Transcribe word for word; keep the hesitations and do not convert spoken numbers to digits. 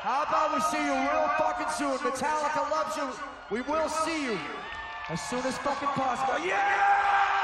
How about we see you real fucking soon? Metallica loves you. We will see you as soon as fucking possible. Yeah!